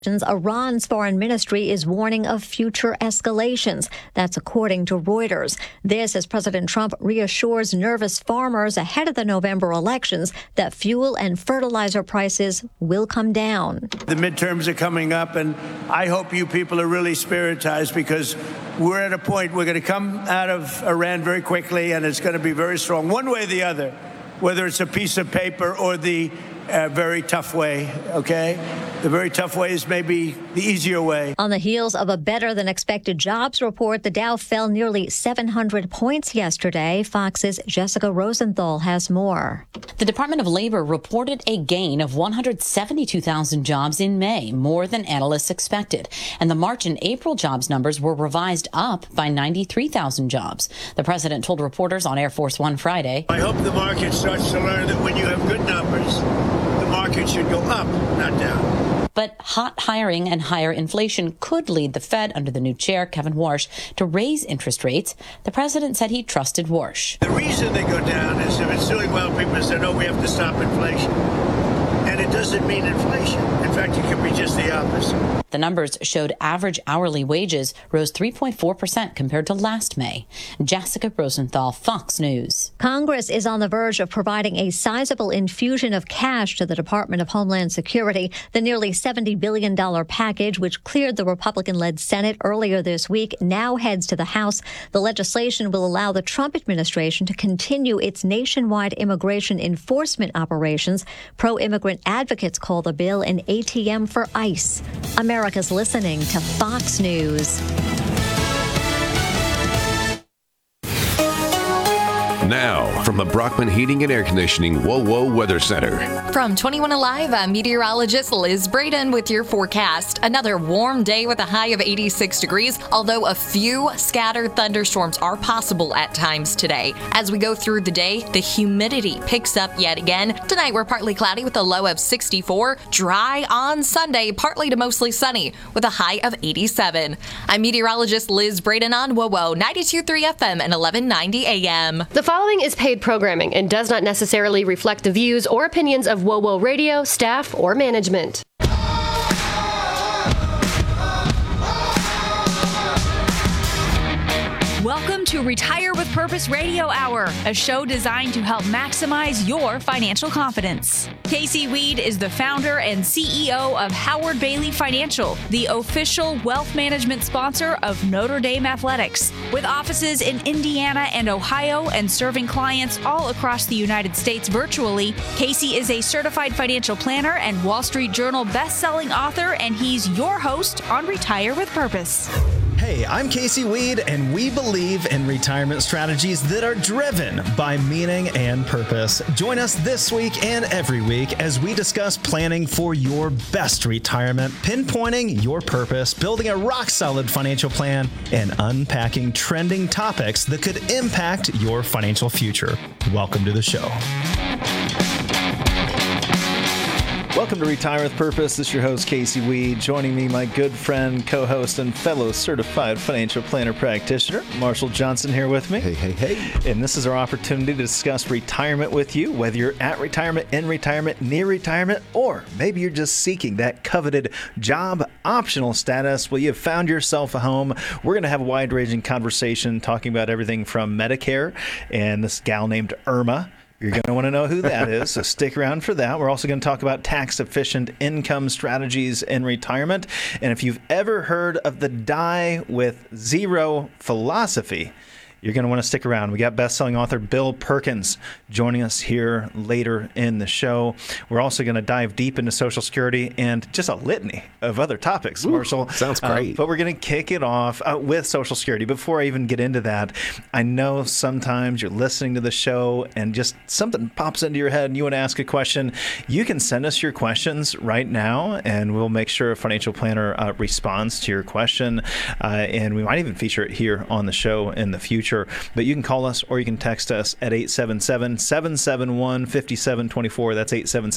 Iran's foreign ministry is warning of future escalations. That's according to Reuters. This as President Trump reassures nervous farmers ahead of the November elections that fuel and fertilizer prices will come down. The midterms are coming up, and I hope you people are really spiritized, because we're at a point we're going to come out of Iran very quickly, and it's going to be very strong, one way or the other, whether it's a piece of paper or the very tough way, okay? The very tough way is maybe the easier way. On the heels of a better-than-expected jobs report, the Dow fell nearly 700 points yesterday. Fox's Jessica Rosenthal has more. The Department of Labor reported a gain of 172,000 jobs in May, more than analysts expected. And the March and April jobs numbers were revised up by 93,000 jobs. The president told reporters on Air Force One Friday, I hope the market starts to learn that when you have good numbers, the market should go up, not down. But hot hiring and higher inflation could lead the Fed under the new chair, Kevin Warsh, to raise interest rates. The president said he trusted Warsh. The reason they go down is if it's doing well, people say, no, we have to stop inflation. And it doesn't mean inflation. In fact, it could be just the opposite. The numbers showed average hourly wages rose 3.4% compared to last May. Jessica Rosenthal, Fox News. Congress is on the verge of providing a sizable infusion of cash to the Department of Homeland Security. The nearly $70 billion package, which cleared the Republican-led Senate earlier this week, now heads to the House. The legislation will allow the Trump administration to continue its nationwide immigration enforcement operations. Pro-immigrant advocates call the bill an ATM for ICE. America's listening to Fox News. Now, from the Brockman Heating and Air Conditioning WOWO Weather Center. From 21 Alive, I'm meteorologist Liz Braden with your forecast. Another warm day with a high of 86 degrees, although a few scattered thunderstorms are possible at times today. As we go through the day, the humidity picks up yet again. Tonight, we're partly cloudy with a low of 64. Dry on Sunday, partly to mostly sunny with a high of 87. I'm meteorologist Liz Braden on WOWO 92.3 FM and 1190 AM. The following is paid programming and does not necessarily reflect the views or opinions of WOWO Radio, staff, or management. Welcome to Retire with Purpose Radio Hour, a show designed to help maximize your financial confidence. Casey Weed is the founder and CEO of Howard Bailey Financial, the official wealth management sponsor of Notre Dame Athletics. With offices in Indiana and Ohio and serving clients all across the United States virtually, Casey is a certified financial planner and Wall Street Journal best-selling author, and he's your host on Retire with Purpose. Hey, I'm Casey Weed, and we believe in retirement strategies that are driven by meaning and purpose. Join us this week and every week as we discuss planning for your best retirement, pinpointing your purpose, building a rock-solid financial plan, and unpacking trending topics that could impact your financial future. Welcome to the show. Welcome to Retire with Purpose. This is your host, Casey Weed. Joining me, my good friend, co-host, and fellow certified financial planner practitioner, Marshall Johnson, here with me. Hey, hey, hey. And this is our opportunity to discuss retirement with you, whether you're at retirement, in retirement, near retirement, or maybe you're just seeking that coveted job optional status. Well, you've found yourself a home. We're going to have a wide-ranging conversation talking about everything from Medicare and this gal named Irma. You're going to want to know who that is, so stick around for that. We're also going to talk about tax-efficient income strategies in retirement. And if you've ever heard of the die with zero philosophy, you're going to want to stick around. We got best-selling author Bill Perkins joining us here later in the show. We're also going to dive deep into Social Security and just a litany of other topics, Marshall. Sounds great. But we're going to kick it off with Social Security. Before I even get into that, I know sometimes you're listening to the show and just something pops into your head and you want to ask a question. You can send us your questions right now, and we'll make sure a financial planner responds to your question. And we might even feature it here on the show in the future. future. But you can call us or you can text us at 877-771-5724. That's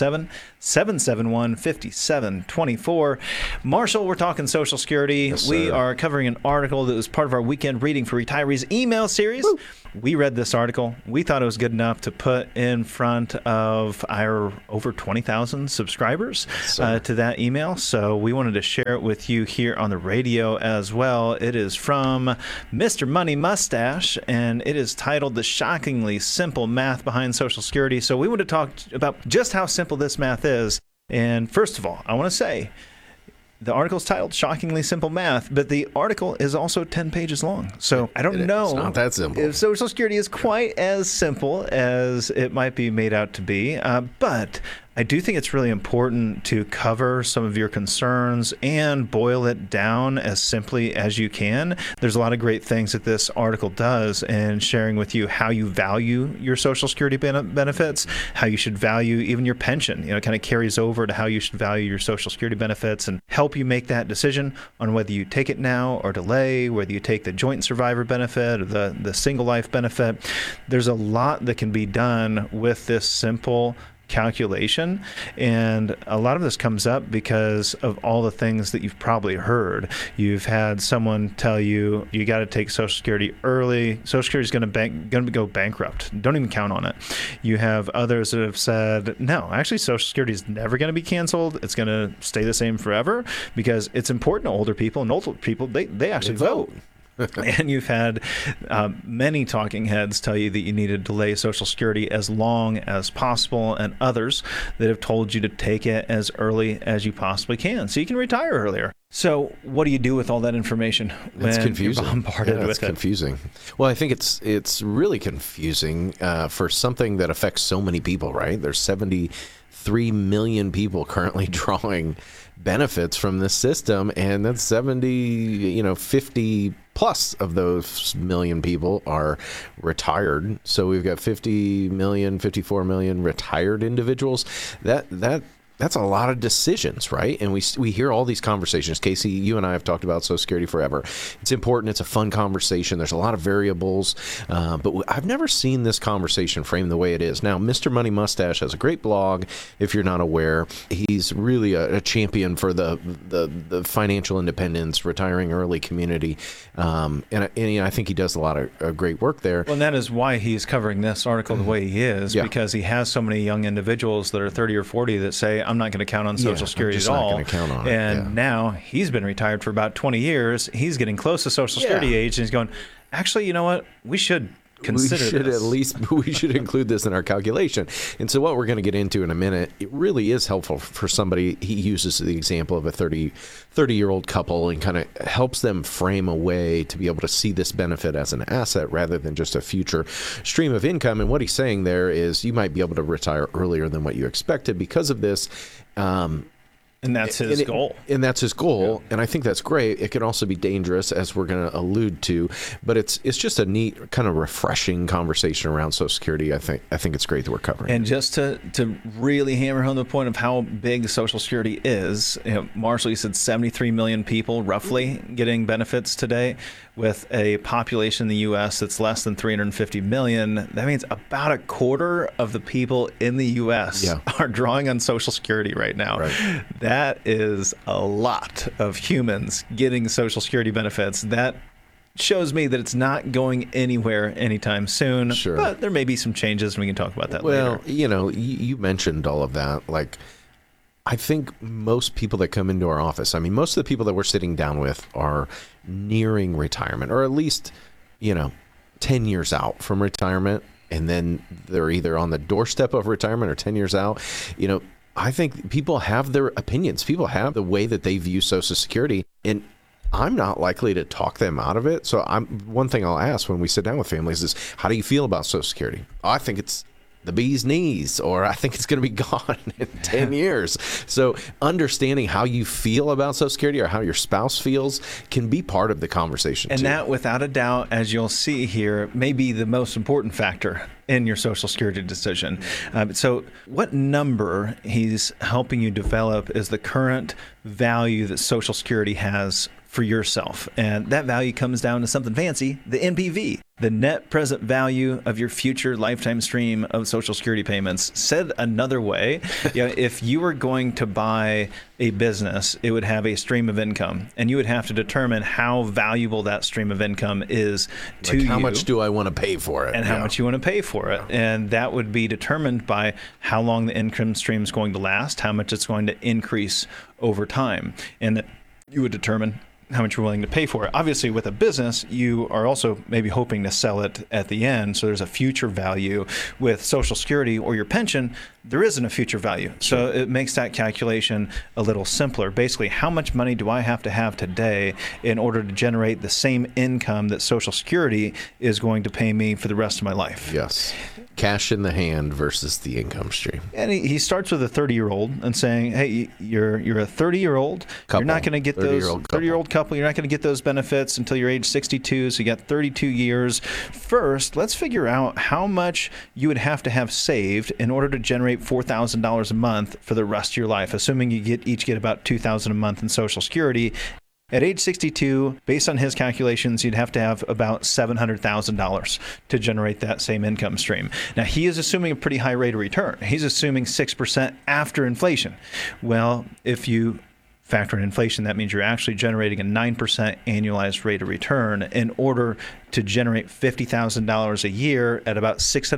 877-771-5724. Marshall, we're talking Social Security. Yes, we sir. are covering an article that was part of our weekend reading for retirees email series. Woo. We read this article. We thought it was good enough to put in front of our over 20,000 subscribers to that email. So we wanted to share it with you here on the radio as well. It is from Mr. Money Mustache, and it is titled The Shockingly Simple Math Behind Social Security. So we want to talk about just how simple this math is. And first of all, I want to say, the article is titled Shockingly Simple Math, but the article is also 10 pages long. So I don't know It's not that simple. if Social Security is quite as simple as it might be made out to be. But I do think it's really important to cover some of your concerns and boil it down as simply as you can. There's a lot of great things that this article does in sharing with you how you value your Social Security benefits, how you should value even your pension. It kind of carries over to how you should value your Social Security benefits and help you make that decision on whether you take it now or delay, whether you take the joint survivor benefit or the single life benefit. There's a lot that can be done with this simple calculation, and a lot of this comes up because of all the things that you've probably heard. You've had someone tell you you got to take Social Security early. Social Security is going to go bankrupt. Don't even count on it. You have others that have said, no, actually Social Security is never going to be canceled. It's going to stay the same forever because it's important to older people, and older people, they actually vote. And you've had many talking heads tell you that you need to delay Social Security as long as possible, and others that have told you to take it as early as you possibly can so you can retire earlier. So what do you do with all that information when It's confusing. you're bombarded with it's it? confusing. Well, I think it's really confusing for something that affects so many people, right? There's 73 million people currently drawing benefits from this system, and that's 50 plus of those million people are retired. So we've got 50 million, 54 million retired individuals. That's a lot of decisions, right? And we hear all these conversations. Casey, you and I have talked about Social Security forever. It's important. It's a fun conversation. There's a lot of variables, but I've never seen this conversation framed the way it is. Now, Mr. Money Mustache has a great blog. If you're not aware, he's really a champion for the financial independence, retiring early community, and I think he does a lot of great work there. Well, and that is why he's covering this article the way he is, because he has so many young individuals that are 30 or 40 that say, I'm not going to count on Social Security at all. Not gonna count on it. And now he's been retired for about 20 years. He's getting close to Social Security age, and he's going, actually, you know what? We should consider this. We should include this in our calculation. And so what we're going to get into in a minute, it really is helpful for somebody. He uses the example of a 30-year-old couple and kind of helps them frame a way to be able to see this benefit as an asset rather than just a future stream of income. And what he's saying there is you might be able to retire earlier than what you expected because of this. And that's his goal. And that's his goal. Yeah. And I think that's great. It can also be dangerous, as we're going to allude to. But it's just a neat, kind of refreshing conversation around Social Security. I think it's great that we're covering. And just to really hammer home the point of how big Social Security is, Marshall, you said 73 million people roughly getting benefits today, with a population in the U.S. that's less than 350 million. That means about a quarter of the people in the U.S. are drawing on Social Security right now. Right. That is a lot of humans getting Social Security benefits. That shows me that it's not going anywhere anytime soon. Sure. But there may be some changes, and we can talk about that later. Well, you mentioned all of that. Like, I think most people that come into our office, most of the people that we're sitting down with are nearing retirement, or at least, 10 years out from retirement. And then they're either on the doorstep of retirement or 10 years out. I think people have their opinions. People have the way that they view Social Security, and I'm not likely to talk them out of it. So one thing I'll ask when we sit down with families is, how do you feel about Social Security? I think it's the bee's knees, or I think it's going to be gone in 10 years. So understanding how you feel about Social Security or how your spouse feels can be part of the conversation. And that, without a doubt, as you'll see here, may be the most important factor in your Social Security decision. So what number he's helping you develop is the current value that Social Security has for yourself. And that value comes down to something fancy, the NPV. the net present value of your future lifetime stream of Social Security payments. Said another way, if you were going to buy a business, it would have a stream of income, and you would have to determine how valuable that stream of income is to you. How much do I want to pay for it? And how much you want to pay for it. And that would be determined by how long the income stream is going to last, how much it's going to increase over time. And that you would determine how much you're willing to pay for it. Obviously, with a business, you are also maybe hoping to sell it at the end, so there's a future value. With Social Security or your pension, there isn't a future value. So it makes that calculation a little simpler. Basically, how much money do I have to have today in order to generate the same income that Social Security is going to pay me for the rest of my life? Yes. Cash in the hand versus the income stream. And he starts with a 30-year-old and saying, hey, you're a 30-year-old. You're not going to get those 30-year-old couple. You're not going to get those benefits until you're age 62. So you got 32 years. First, let's figure out how much you would have to have saved in order to generate $4,000 a month for the rest of your life, assuming you each get about $2,000 a month in Social Security. At age 62, based on his calculations, you'd have to have about $700,000 to generate that same income stream. Now, he is assuming a pretty high rate of return. He's assuming 6% after inflation. Well, if you factor in inflation, that means you're actually generating a 9% annualized rate of return in order to generate $50,000 a year at about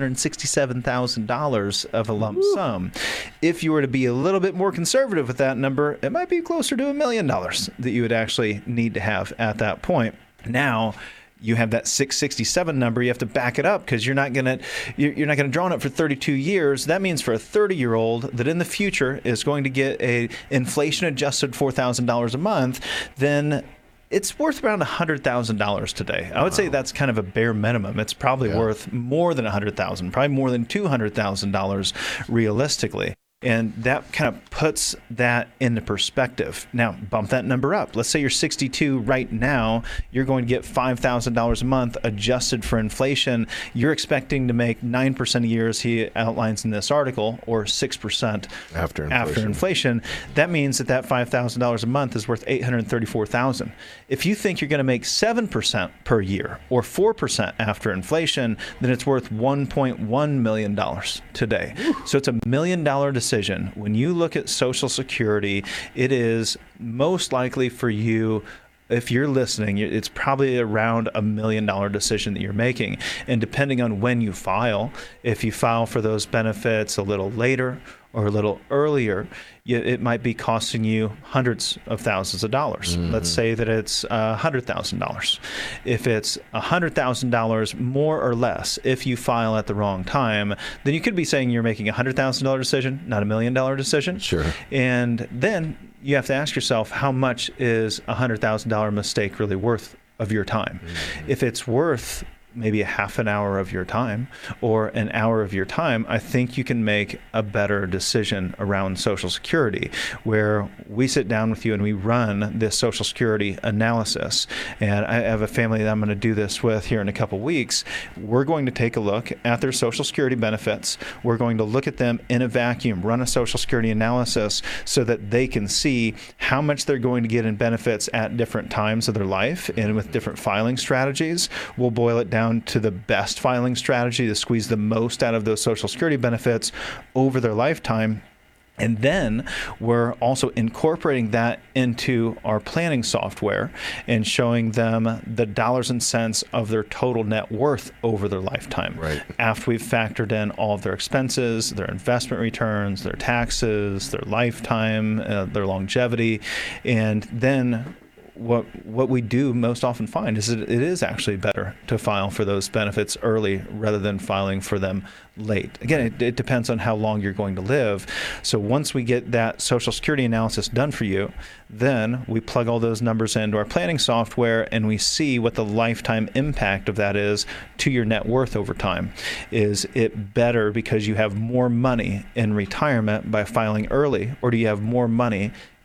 $667,000 of a lump sum. If you were to be a little bit more conservative with that number, it might be closer to $1 million that you would actually need to have at that point. Now, you have that 667 number. You have to back it up because you're not going to draw on it for 32 years. That means for a 30-year-old that in the future is going to get a inflation-adjusted $4,000 a month, then it's worth around $100,000 today. I would say that's kind of a bare minimum. It's probably worth more than $100,000, probably more than $200,000 realistically. And that kind of puts that into perspective. Now, bump that number up. Let's say you're 62 right now. You're going to get $5,000 a month adjusted for inflation. You're expecting to make 9% a year, as he outlines in this article, or 6% after inflation. That means that $5,000 a month is worth $834,000. If you think you're going to make 7% per year or 4% after inflation, then it's worth $1.1 million today. So it's $1 million decision. When you look at Social Security, it is most likely for you, if you're listening, it's probably around $1 million decision that you're making. And depending on when you file, if you file for those benefits a little later or a little earlier, it might be costing you hundreds of thousands of dollars. Let's say that it's $100,000. If it's $100,000 more or less, if you file at the wrong time, then you could be saying you're making a $100,000 decision, not $1 million decision. Sure. And then you have to ask yourself, how much is a $100,000 mistake really worth of your time? If it's worth maybe a half an hour of your time or an hour of your time, I think you can make a better decision around Social Security, where we sit down with you and we run this Social Security analysis. And I have a family that I'm going to do this with here in a couple weeks. We're going to take a look at their Social Security benefits. We're going to look at them in a vacuum, run a Social Security analysis so that they can see how much they're going to get in benefits at different times of their life and with different filing strategies. We'll boil it down to the best filing strategy to squeeze the most out of those Social Security benefits over their lifetime. And then we're also incorporating that into our planning software and showing them the dollars and cents of their total net worth over their lifetime. Right. After we've factored in all of their expenses, their investment returns, their taxes, their lifetime, their longevity, and then what we do most often find is that it is actually better to file for those benefits early rather than filing for them late. Again, it depends on how long you're going to live. So once we get that Social Security analysis done for you, then we plug all those numbers into our planning software and we see what the lifetime impact of that is to your net worth over time. Is it better because you have more money in retirement by filing early, or do you have more money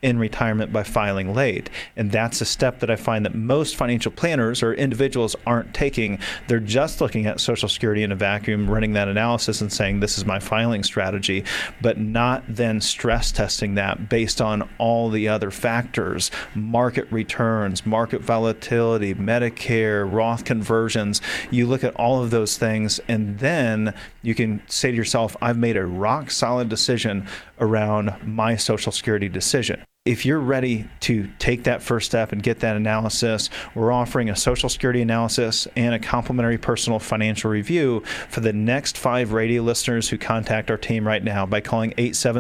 in retirement by filing late. And that's a step that I find that most financial planners or individuals aren't taking. They're just looking at Social Security in a vacuum, running that analysis and saying, this is my filing strategy, but not then stress testing that based on all the other factors, market returns, market volatility, Medicare, Roth conversions. You look at all of those things, and then you can say to yourself, I've made a rock solid decision around my Social Security decision. If you're ready to take that first step and get that analysis, we're offering a Social Security analysis and a complimentary personal financial review for the next 5 radio listeners who contact our team right now by calling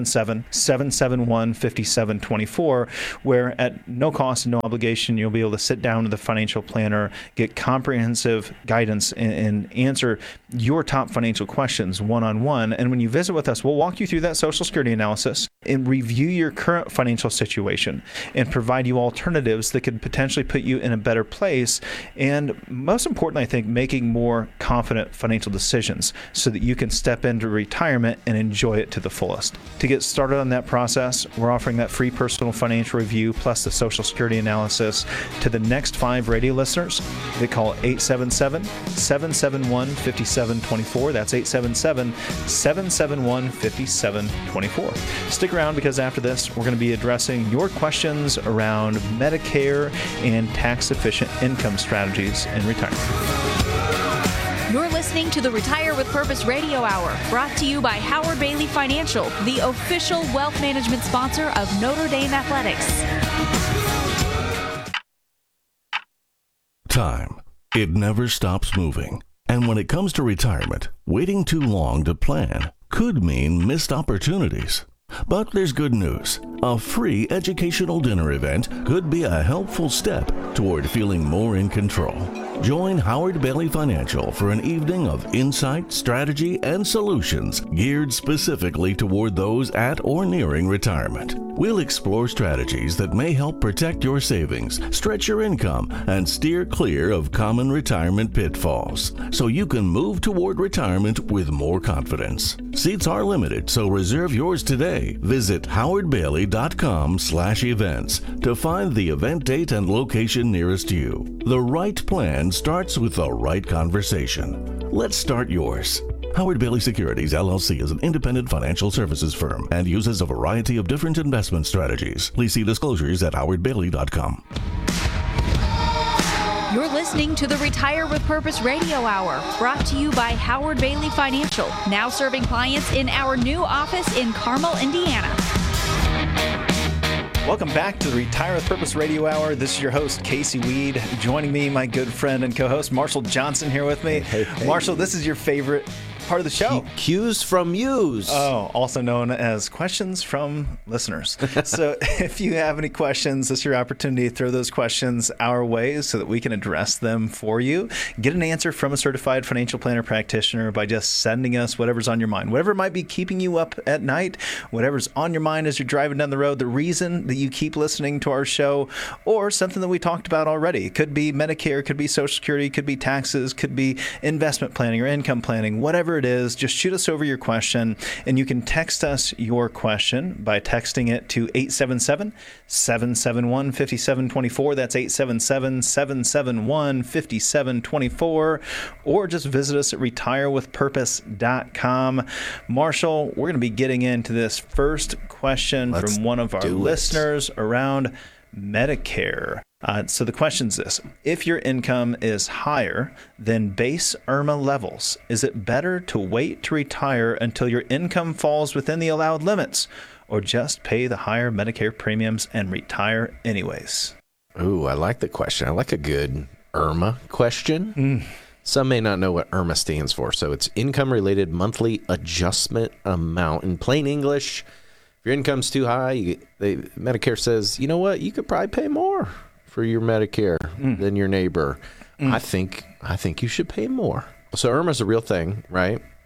877-771-5724, where at no cost and no obligation, you'll be able to sit down with a financial planner, get comprehensive guidance, and answer your top financial questions one-on-one. And when you visit with us, we'll walk you through that Social Security analysis and review your current financial situation and provide you alternatives that could potentially put you in a better place. And most importantly, I think, making more confident financial decisions so that you can step into retirement and enjoy it to the fullest. To get started on that process, we're offering that free personal financial review plus the Social Security analysis to the next 5 radio listeners. They call 877-771-5724. That's 877-771-5724. Stick around, because after this, we're going to be addressing your questions around Medicare and tax-efficient income strategies in retirement. You're listening to the Retire with Purpose Radio Hour, brought to you by Howard Bailey Financial, the official wealth management sponsor of Notre Dame Athletics. Time. It never stops moving. And when it comes to retirement, waiting too long to plan could mean missed opportunities. But there's good news. A free educational dinner event could be a helpful step toward feeling more in control. Join Howard Bailey Financial for an evening of insight, strategy, and solutions geared specifically toward those at or nearing retirement. We'll explore strategies that may help protect your savings, stretch your income, and steer clear of common retirement pitfalls, so you can move toward retirement with more confidence. Seats are limited, so reserve yours today. Visit howardbailey.com/events to find the event date and location nearest you. The right plan starts with the right conversation. Let's start yours. Howard Bailey Securities, LLC is an independent financial services firm and uses a variety of different investment strategies. Please see disclosures at howardbailey.com. You're listening to the Retire with Purpose Radio Hour, brought to you by Howard Bailey Financial, now serving clients in our new office in Carmel, Indiana. Welcome back to the Retire with Purpose Radio Hour. This is your host, Casey Weed. Joining me, my good friend and co-host, Marshall Johnson, here with me. Hey. Marshall, this is your favorite part of the show. Cues from Muse. Oh, also known as questions from listeners. So if you have any questions, this is your opportunity to throw those questions our way so that we can address them for you. Get an answer from a certified financial planner practitioner by just sending us whatever's on your mind. Whatever might be keeping you up at night, whatever's on your mind as you're driving down the road, the reason that you keep listening to our show, or something that we talked about already. It could be Medicare, it could be Social Security, it could be taxes, could be investment planning or income planning, whatever it is, just shoot us over your question, and you can text us your question by texting it to 877-771-5724. That's 877-771-5724, or just visit us at retirewithpurpose.com. Marshall, we're going to be getting into this first question from one of our listeners around Medicare. So the question is this: if your income is higher than base IRMA levels, is it better to wait to retire until your income falls within the allowed limits, or just pay the higher Medicare premiums and retire anyways? Ooh, I like the question. I like a good IRMA question. Some may not know what IRMA stands for. So it's Income-Related Monthly Adjustment Amount. In plain English, if your income's too high, Medicare says, you know what, you could probably pay more for your Medicare than your neighbor. I think you should pay more. So IRMA is a real thing, right?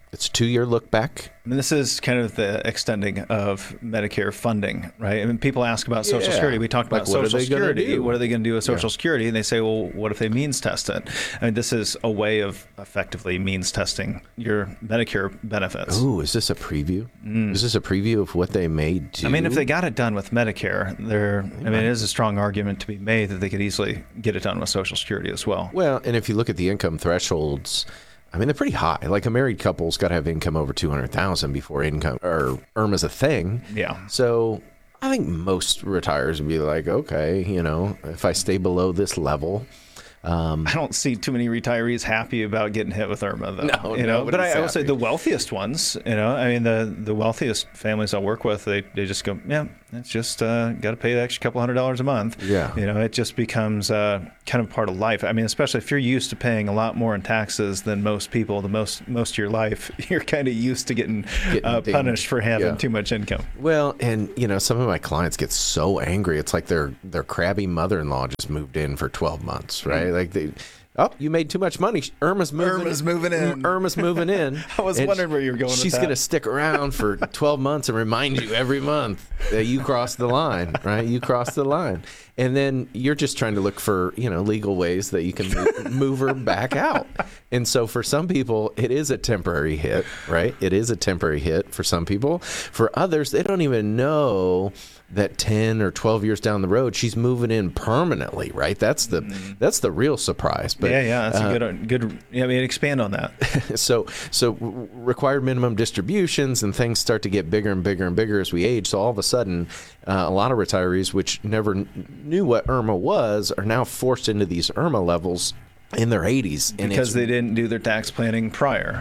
It's a 2-year look back. I mean, this is kind of the extending of Medicare funding, right? I mean, people ask about Social Security. We talked about Like, what are Social they gonna Security. do? What are they going to do with Social Security? And they say, well, what if they means test it? I mean, this is a way of effectively means testing your Medicare benefits. Ooh, is this a preview? Is this a preview of what they may do? I mean, if they got it done with Medicare, it is a strong argument to be made that they could easily get it done with Social Security as well. Well, and if you look at the income thresholds, I mean, they're pretty high. Like a married couple's got to have income over $200,000 before income or IRMA's a thing. Yeah. So I think most retirees would be like, okay, if I stay below this level. I don't see too many retirees happy about getting hit with IRMA, though. No, but I will say the wealthiest ones, I mean, the wealthiest families I work with, they just go, yeah, it's just got to pay the extra couple $100 a month. Yeah. It just becomes kind of part of life. I mean, especially if you're used to paying a lot more in taxes than most people, most of your life, you're kind of used to getting punished for having too much income. Well, and some of my clients get so angry. It's like their crabby mother-in-law just moved in for 12 months, right? Like you made too much money. Irma's moving in. Irma's moving in. I was wondering where you were going with that. She's going to stick around for 12 months and remind you every month that you crossed the line, right? You crossed the line. And then you're just trying to look for, legal ways that you can move her back out. And so for some people, it is a temporary hit, right? It is a temporary hit for some people. For others, they don't even know that 10 or 12 years down the road, she's moving in permanently, right? That's the real surprise. But that's a good. I mean, expand on that. So required minimum distributions and things start to get bigger and bigger and bigger as we age. So all of a sudden, a lot of retirees, which never knew what IRMA was, are now forced into these IRMA levels in their 80s. Because they didn't do their tax planning prior.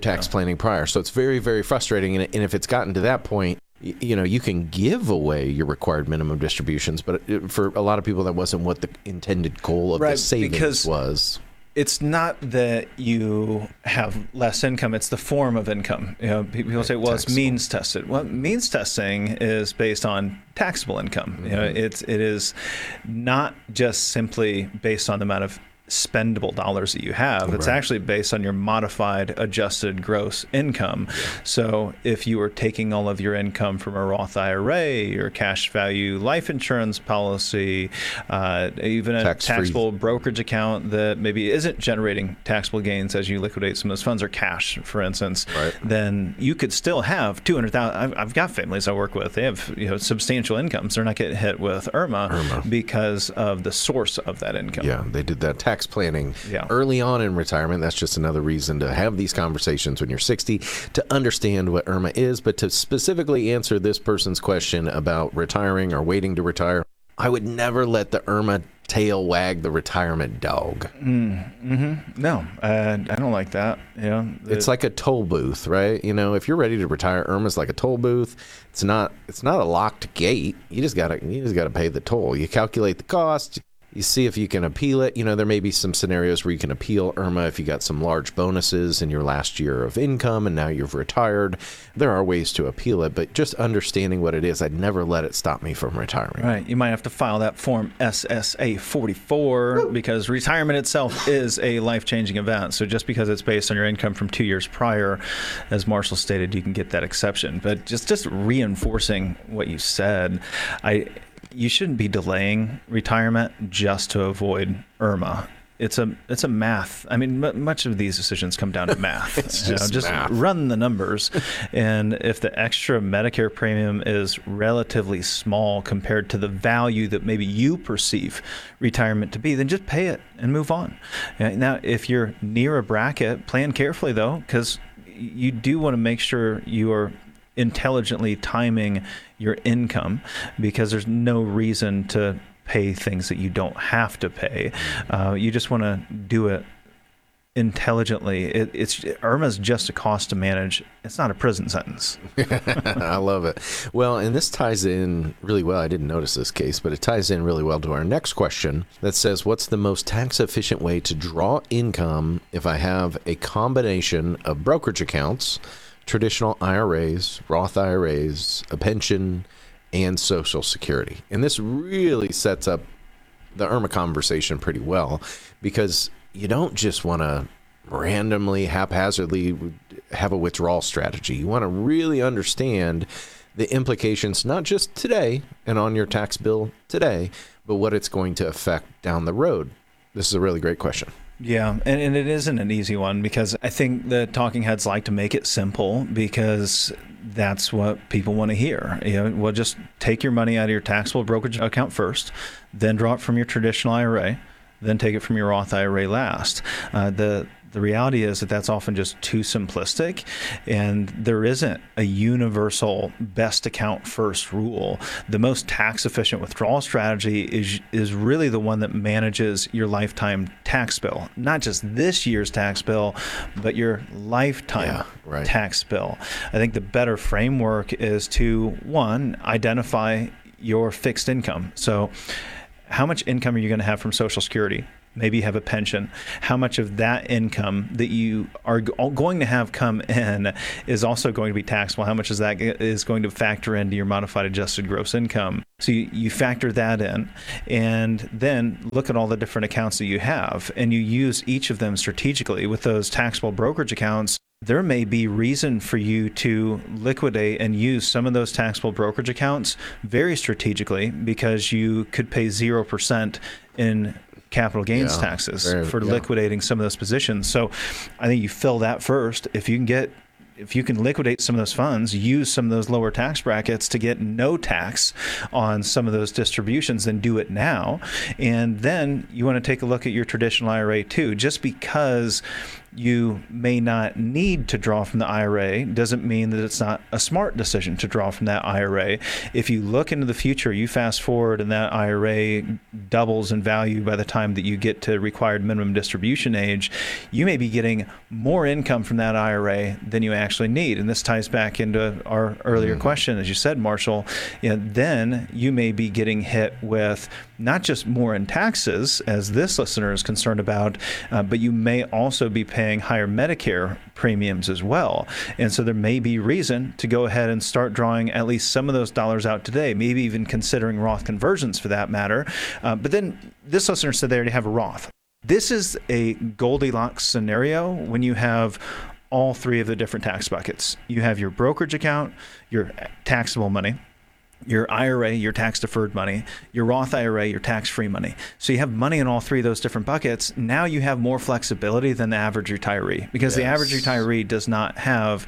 So it's very, very frustrating. And if it's gotten to that point, you can give away your required minimum distributions, but for a lot of people, that wasn't what the intended goal of the savings was. It's not that you have less income, it's the form of income. People say, well, it's means tested. Well, means testing is based on taxable income. It is not just simply based on the amount of spendable dollars that you have. It's actually based on your modified adjusted gross income. So if you were taking all of your income from a Roth IRA or cash value life insurance policy, even a taxable brokerage account that maybe isn't generating taxable gains as you liquidate some of those funds, or cash, for instance, then you could still have $200,000. I've got families I work with. They have substantial incomes. They're not getting hit with IRMA because of the source of that income. Yeah, they did that tax planning early on in retirement. That's just another reason to have these conversations when you're 60, to understand what IRMA is. But to specifically answer this person's question about retiring or waiting to retire, I would never let the IRMA tail wag the retirement dog. No, I don't like that. It's like a toll booth, right? If you're ready to retire, IRMA's like a toll booth. It's not a locked gate. You just gotta pay the toll. You calculate the cost. You see if you can appeal it. There may be some scenarios where you can appeal IRMA if you got some large bonuses in your last year of income and now you've retired. There are ways to appeal it, but just understanding what it is, I'd never let it stop me from retiring. Right. You might have to file that form SSA 44 because retirement itself is a life-changing event. So just because it's based on your income from 2 years prior, as Marshall stated, you can get that exception. But just reinforcing what you said, you shouldn't be delaying retirement just to avoid IRMA. It's a math. I mean, much of these decisions come down to math. It's just math. Run the numbers. And if the extra Medicare premium is relatively small compared to the value that maybe you perceive retirement to be, then just pay it and move on. Now, if you're near a bracket, plan carefully, though, because you do want to make sure you are intelligently timing your income, because there's no reason to pay things that you don't have to pay. You just want to do it intelligently. IRMA's just a cost to manage. It's not a prison sentence. I love it. Well, and this ties in really well. I didn't notice this case, but it ties in really well to our next question that says, what's the most tax efficient way to draw income if I have a combination of brokerage accounts, traditional IRAs, Roth IRAs, a pension, and Social Security? And this really sets up the IRMA conversation pretty well, because you don't just want to randomly, haphazardly have a withdrawal strategy. You want to really understand the implications, not just today and on your tax bill today, but what it's going to affect down the road. This is a really great question. Yeah, and it isn't an easy one, because I think the talking heads like to make it simple because that's what people want to hear. Well, just take your money out of your taxable brokerage account first, then draw it from your traditional IRA, then take it from your Roth IRA last. The reality is that that's often just too simplistic, and there isn't a universal best account first rule. The most tax efficient withdrawal strategy is really the one that manages your lifetime tax bill, not just this year's tax bill, but your lifetime tax bill. I think the better framework is to, one, identify your fixed income. So how much income are you going to have from Social Security? Maybe you have a pension. How much of that income that you are going to have come in is also going to be taxable? How much is that is going to factor into your modified adjusted gross income? So you factor that in, and then look at all the different accounts that you have, and you use each of them strategically. With those taxable brokerage accounts, there may be reason for you to liquidate and use some of those taxable brokerage accounts very strategically, because you could pay 0% in capital gains taxes for liquidating some of those positions. So I think you fill that first. If you can liquidate some of those funds, use some of those lower tax brackets to get no tax on some of those distributions, then do it now. And then you want to take a look at your traditional IRA too. Just because you may not need to draw from the IRA doesn't mean that it's not a smart decision to draw from that IRA. If you look into the future, you fast forward and that IRA doubles in value by the time that you get to required minimum distribution age, you may be getting more income from that IRA than you actually need. And this ties back into our earlier question, as you said, Marshall. Then you may be getting hit with not just more in taxes, as this listener is concerned about, but you may also be paying higher Medicare premiums as well. And so there may be reason to go ahead and start drawing at least some of those dollars out today, maybe even considering Roth conversions for that matter. But then this listener said they already have a Roth. This is a Goldilocks scenario when you have all three of the different tax buckets. You have your brokerage account, your taxable money, your IRA, your tax-deferred money, your Roth IRA, your tax-free money. So you have money in all three of those different buckets. Now you have more flexibility than the average retiree, because the average retiree does not have,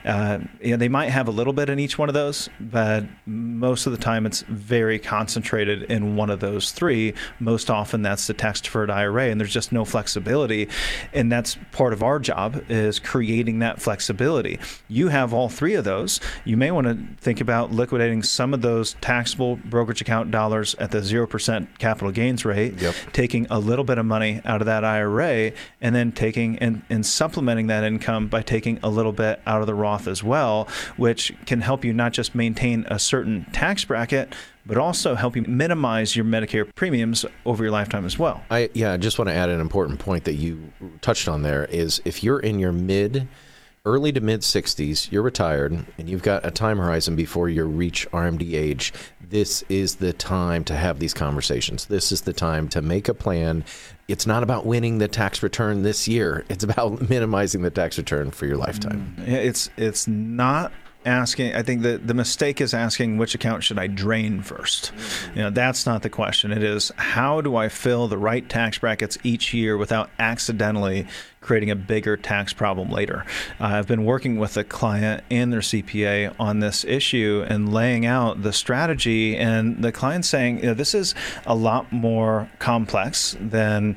they might have a little bit in each one of those, but most of the time it's very concentrated in one of those three. Most often that's the tax-deferred IRA, and there's just no flexibility. And that's part of our job, is creating that flexibility. You have all three of those. You may want to think about liquidating some of those taxable brokerage account dollars at the 0% capital gains rate, taking a little bit of money out of that IRA, and then taking and supplementing that income by taking a little bit out of the Roth as well, which can help you not just maintain a certain tax bracket, but also help you minimize your Medicare premiums over your lifetime as well. I just want to add an important point that you touched on there, is if you're in your early to mid 60s, you're retired, and you've got a time horizon before you reach RMD age, this is the time to have these conversations. This is the time to make a plan. It's not about winning the tax return this year. It's about minimizing the tax return for your lifetime. It's not asking. I think that the mistake is asking, which account should I drain first? That's not the question. It is, how do I fill the right tax brackets each year without accidentally creating a bigger tax problem later? I've been working with a client and their CPA on this issue and laying out the strategy, and the client's saying, this is a lot more complex than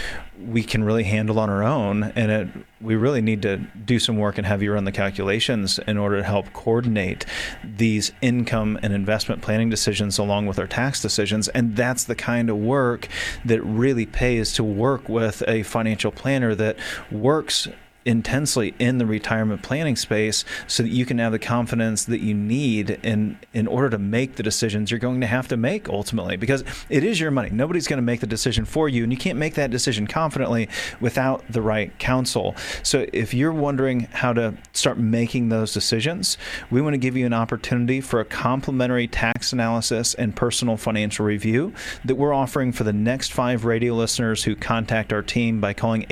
we can really handle on our own, and we really need to do some work and have you run the calculations in order to help coordinate these income and investment planning decisions along with our tax decisions. And that's the kind of work that really pays, to work with a financial planner that works intensely in the retirement planning space so that you can have the confidence that you need in order to make the decisions you're going to have to make ultimately, because it is your money. Nobody's going to make the decision for you, and you can't make that decision confidently without the right counsel. So if you're wondering how to start making those decisions, we want to give you an opportunity for a complimentary tax analysis and personal financial review that we're offering for the next 5 radio listeners who contact our team by calling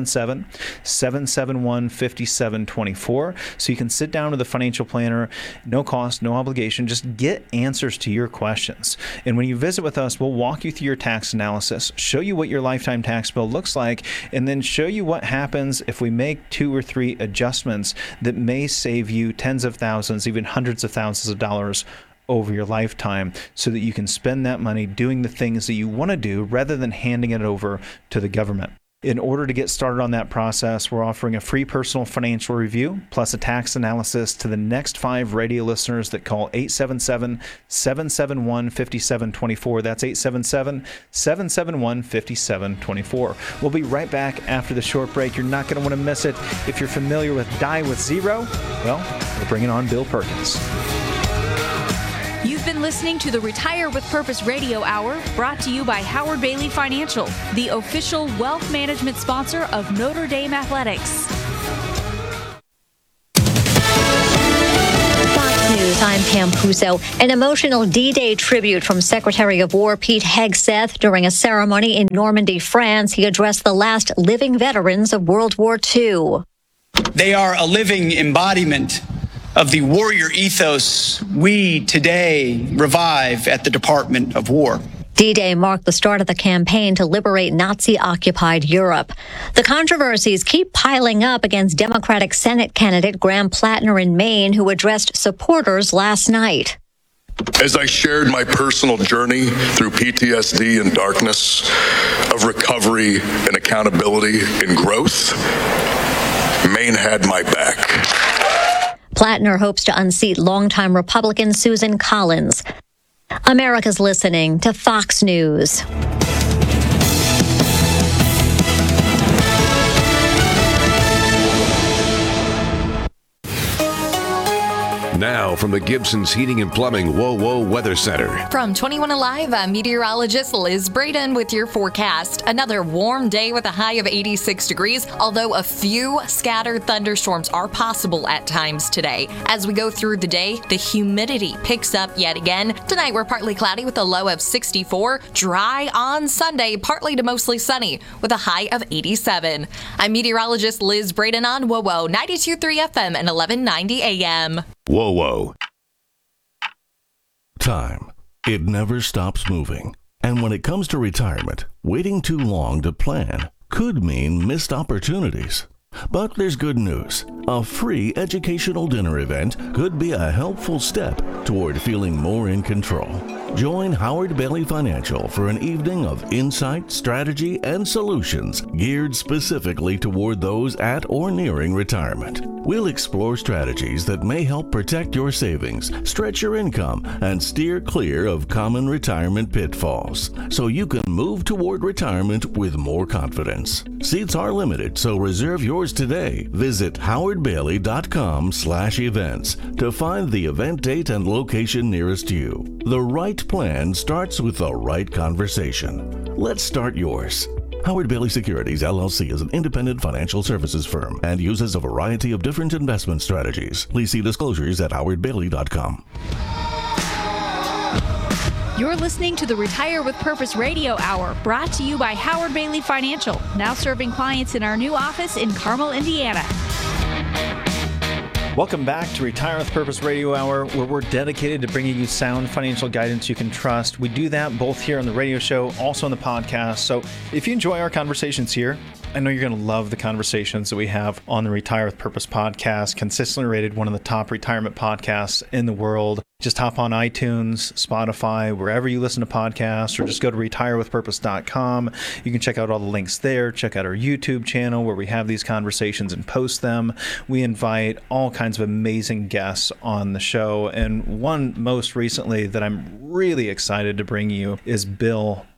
877-771-5724. So you can sit down with a financial planner, no cost, no obligation, just get answers to your questions. And when you visit with us, we'll walk you through your tax analysis, show you what your lifetime tax bill looks like, and then show you what happens if we make 2 or 3 adjustments that may save you tens of thousands, even hundreds of thousands of dollars over your lifetime, so that you can spend that money doing the things that you want to do rather than handing it over to the government. In order to get started on that process, we're offering a free personal financial review plus a tax analysis to the next 5 radio listeners that call 877-771-5724. That's 877-771-5724. We'll be right back after the short break. You're not going to want to miss it. If you're familiar with Die with Zero, well, we're bringing on Bill Perkins. You've been listening to the Retire with Purpose Radio Hour, brought to you by Howard Bailey Financial, the official wealth management sponsor of Notre Dame Athletics. Fox News, I'm Pam Puso. An emotional D-Day tribute from Secretary of War Pete Hegseth during a ceremony in Normandy, France. He addressed the last living veterans of World War II. They are a living embodiment of the warrior ethos we today revive at the Department of War. D-Day marked the start of the campaign to liberate Nazi-occupied Europe. The controversies keep piling up against Democratic Senate candidate Graham Plattner in Maine, who addressed supporters last night. As I shared my personal journey through PTSD and darkness, of recovery and accountability and growth, Maine had my back. Plattner hopes to unseat longtime Republican Susan Collins. America's listening to Fox News. Now from the Gibson's Heating and Plumbing WOWO Weather Center. From 21 Alive, I'm meteorologist Liz Braden with your forecast. Another warm day with a high of 86 degrees, although a few scattered thunderstorms are possible at times today. As we go through the day, the humidity picks up yet again. Tonight, we're partly cloudy with a low of 64. Dry on Sunday, partly to mostly sunny with a high of 87. I'm meteorologist Liz Braden on WOWO 92.3 FM and 1190 AM. WOWO. Time. It never stops moving. And when it comes to retirement, waiting too long to plan could mean missed opportunities. But there's good news. A free educational dinner event could be a helpful step toward feeling more in control. Join Howard Bailey Financial for an evening of insight, strategy, and solutions geared specifically toward those at or nearing retirement. We'll explore strategies that may help protect your savings, stretch your income, and steer clear of common retirement pitfalls, so you can move toward retirement with more confidence. Seats are limited, so reserve yours today. Visit howardbailey.com/events to find the event date and location nearest you. The right plan starts with the right conversation. Let's start yours. Howard Bailey Securities, LLC is an independent financial services firm and uses a variety of different investment strategies. Please see disclosures at howardbailey.com. You're listening to the Retire with Purpose Radio Hour, brought to you by Howard Bailey Financial, now serving clients in our new office in Carmel, Indiana. Welcome back to Retire with Purpose Radio Hour, where we're dedicated to bringing you sound financial guidance you can trust. We do that both here on the radio show, also on the podcast. So if you enjoy our conversations here, I know you're going to love the conversations that we have on the Retire with Purpose podcast, consistently rated one of the top retirement podcasts in the world. Just hop on iTunes, Spotify, wherever you listen to podcasts, or just go to retirewithpurpose.com. You can check out all the links there. Check out our YouTube channel where we have these conversations and post them. We invite all kinds of amazing guests on the show. And one most recently that I'm really excited to bring you is Bill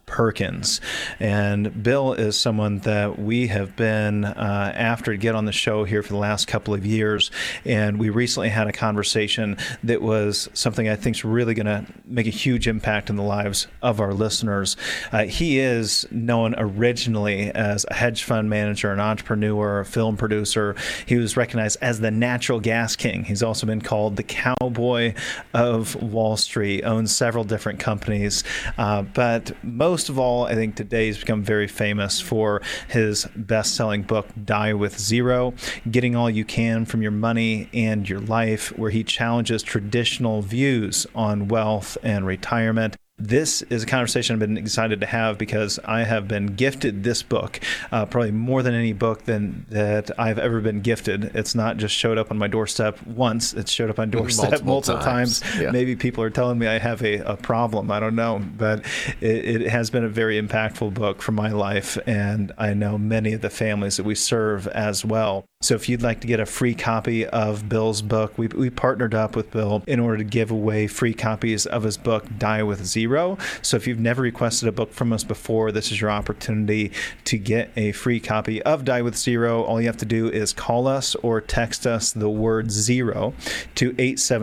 Perkins. And Bill is someone that we have been after to get on the show here for the last couple of years. And we recently had a conversation that was something I think is really going to make a huge impact in the lives of our listeners. He is known originally as a hedge fund manager, an entrepreneur, a film producer. He was recognized as the natural gas king. He's also been called the cowboy of Wall Street, owns several different companies. But most of all, I think today he's become very famous for his best-selling book, Die with Zero, Getting All You Can from Your Money and Your Life, where he challenges traditional views on wealth and retirement. This is a conversation I've been excited to have because I have been gifted this book, probably more than any book that I've ever been gifted. It's not just showed up on my doorstep once. It's showed up on doorstep multiple times. Yeah. Maybe people are telling me I have a problem. I don't know. But it has been a very impactful book for my life, and I know many of the families that we serve as well. So if you'd like to get a free copy of Bill's book, we partnered up with Bill in order to give away free copies of his book, Die with Zero. So if you've never requested a book from us before, this is your opportunity to get a free copy of Die with Zero. All you have to do is call us or text us the word zero to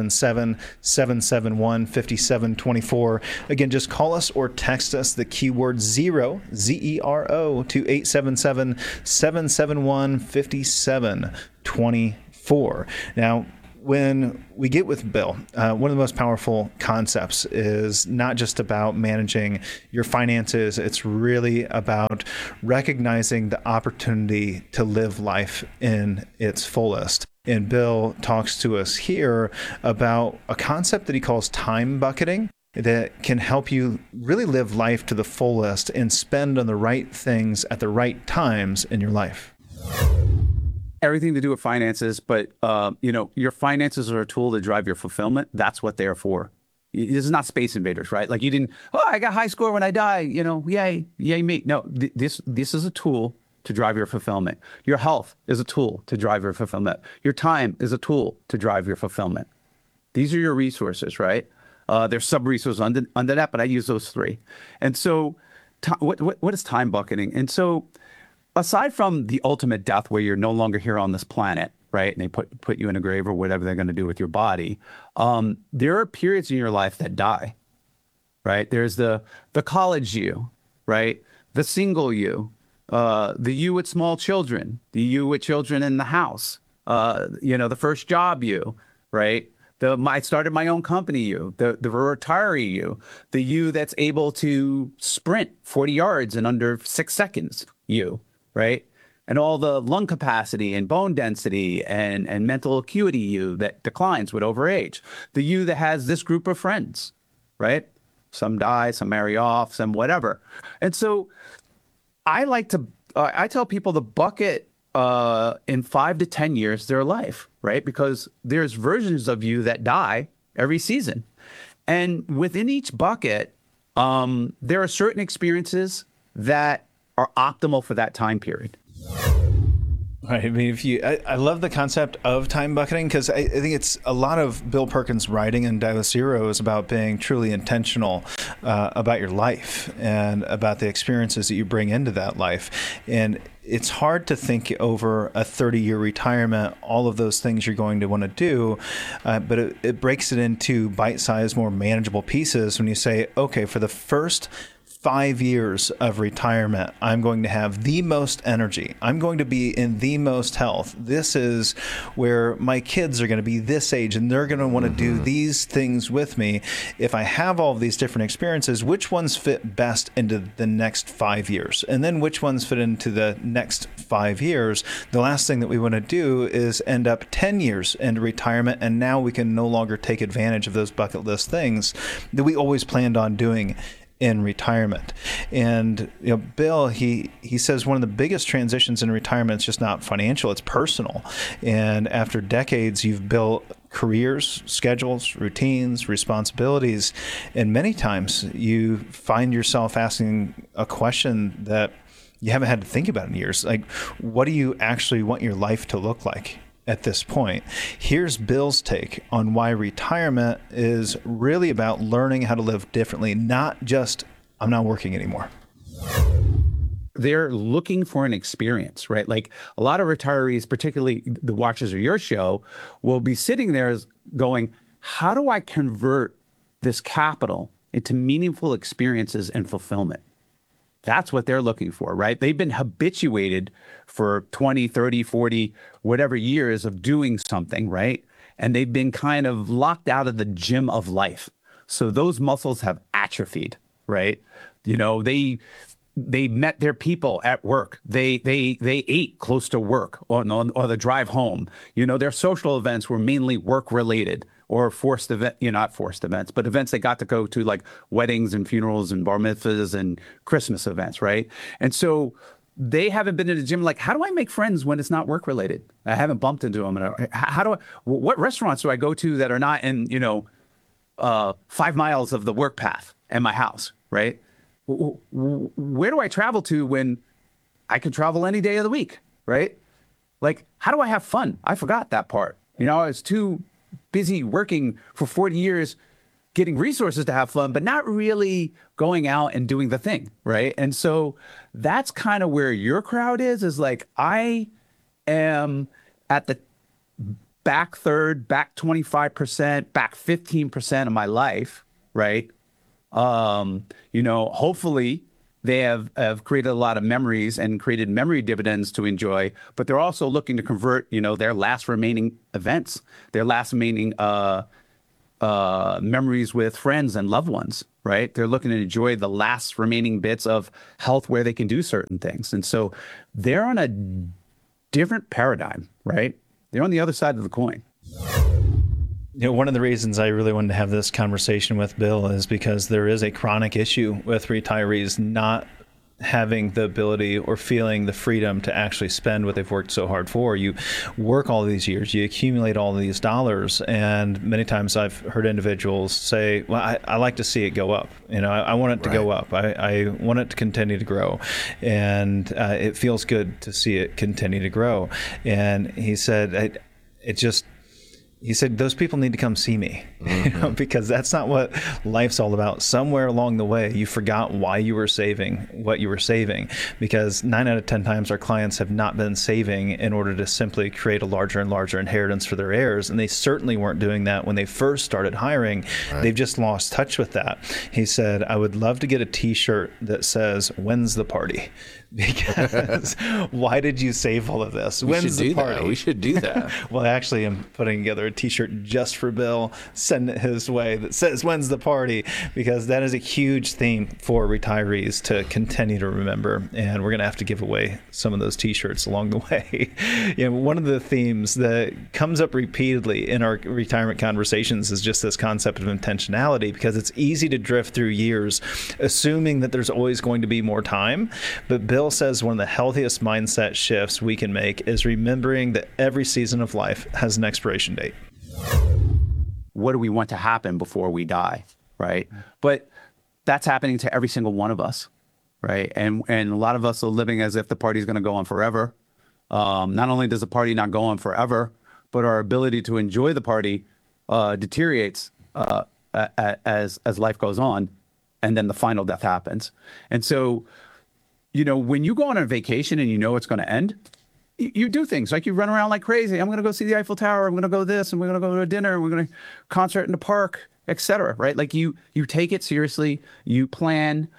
877-771-5724. Again, just call us or text us the keyword zero, Z-E-R-O, to 877-771-5724. Now, when we get with Bill, one of the most powerful concepts is not just about managing your finances. It's really about recognizing the opportunity to live life in its fullest. And Bill talks to us here about a concept that he calls time bucketing, that can help you really live life to the fullest and spend on the right things at the right times in your life. Everything to do with finances, but your finances are a tool to drive your fulfillment. That's what they're for. This is not Space Invaders, right? Like you didn't, I got high score when I die, yay me. No, this is a tool to drive your fulfillment. Your health is a tool to drive your fulfillment. Your time is a tool to drive your fulfillment. These are your resources, right? There's sub-resources under that, but I use those three. And so what is time bucketing? And so aside from the ultimate death where you're no longer here on this planet, right, and they put you in a grave or whatever they're going to do with your body, there are periods in your life that die, right? There's the college you, right? The single you, the you with small children, the you with children in the house, the first job you, right? I started my own company you, the retiree you, the you that's able to sprint 40 yards in under 6 seconds you, right? And all the lung capacity and bone density and mental acuity you that declines with overage. The you that has this group of friends, right? Some die, some marry off, some whatever. And so I tell people to bucket in 5 to 10 years their life, right? Because there's versions of you that die every season. And within each bucket, there are certain experiences that are optimal for that time period. Right. I mean, I love the concept of time bucketing because I think it's a lot of Bill Perkins' writing in Die with Zero is about being truly intentional about your life and about the experiences that you bring into that life. And it's hard to think over a 30-year retirement, all of those things you're going to want to do, but it breaks it into bite-sized, more manageable pieces when you say, okay, for the first 5 years of retirement, I'm going to have the most energy. I'm going to be in the most health. This is where my kids are going to be this age and they're going to want to do these things with me. If I have all of these different experiences, which ones fit best into the next 5 years? And then which ones fit into the next 5 years? The last thing that we want to do is end up 10 years into retirement, and now we can no longer take advantage of those bucket list things that we always planned on doing in retirement. And Bill, he says one of the biggest transitions in retirement is just not financial, it's personal. And after decades, you've built careers, schedules, routines, responsibilities, and many times you find yourself asking a question that you haven't had to think about in years. Like, what do you actually want your life to look like at this point? Here's Bill's take on why retirement is really about learning how to live differently, not just I'm not working anymore. They're looking for an experience, right? Like a lot of retirees, particularly the watchers of your show, will be sitting there going, how do I convert this capital into meaningful experiences and fulfillment? That's what they're looking for, right? They've been habituated for 20, 30, 40, whatever years of doing something, right? And they've been kind of locked out of the gym of life. So those muscles have atrophied, right? You know, they met their people at work. They ate close to work or the drive home. You know, their social events were mainly work related or forced event, not forced events, but events they got to go to, like weddings and funerals and bar mitzvahs and Christmas events, right? And so they haven't been in the gym. Like, how do I make friends when it's not work related? I haven't bumped into them. What restaurants do I go to that are not in, 5 miles of the work path and my house, right? Where do I travel to when I can travel any day of the week, right? Like, how do I have fun? I forgot that part. I was too busy working for 40 years, getting resources to have fun, but not really going out and doing the thing, right? And so that's kind of where your crowd is like, I am at the back third, back 25%, back 15% of my life, right? Hopefully they have created a lot of memories and created memory dividends to enjoy, but they're also looking to convert, their last remaining events, their last remaining memories with friends and loved ones, right? They're looking to enjoy the last remaining bits of health where they can do certain things. And so they're on a different paradigm, right? They're on the other side of the coin. One of the reasons I really wanted to have this conversation with Bill is because there is a chronic issue with retirees not having the ability or feeling the freedom to actually spend what they've worked so hard for. You work all these years, you accumulate all these dollars, and many times I've heard individuals say, well, I like to see it go up. I want it to go up. I want it to continue to grow. And it feels good to see it continue to grow. And he said, he said, those people need to come see me, because that's not what life's all about. Somewhere along the way, you forgot why you were saving what you were saving, because 9 out of 10 times our clients have not been saving in order to simply create a larger and larger inheritance for their heirs. And they certainly weren't doing that when they first started hiring. Right. They've just lost touch with that. He said, I would love to get a T-shirt that says, when's the party? Because why did you save all of this? When's the party? We should do that. Well, actually, I'm putting together a T-shirt just for Bill, send it his way, that says, when's the party? Because that is a huge theme for retirees to continue to remember. And we're going to have to give away some of those T-shirts along the way. One of the themes that comes up repeatedly in our retirement conversations is just this concept of intentionality, because it's easy to drift through years assuming that there's always going to be more time. But Bill says one of the healthiest mindset shifts we can make is remembering that every season of life has an expiration date. What do we want to happen before we die, right? But that's happening to every single one of us, right? And a lot of us are living as if the party's going to go on forever. Not only does the party not go on forever, but our ability to enjoy the party deteriorates as life goes on, and then the final death happens. And so, when you go on a vacation and it's going to end, you do things like you run around like crazy. I'm going to go see the Eiffel Tower. I'm going to go this, and we're going to go to a dinner. And we're going to concert in the park, etc. Right? Like you take it seriously. You plan.